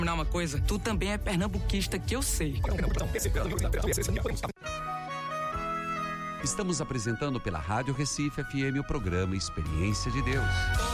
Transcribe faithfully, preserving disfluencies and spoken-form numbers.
uma coisa, tu também é pernambuquista, que eu sei. Estamos apresentando pela Rádio Recife F M o programa Experiência de Deus.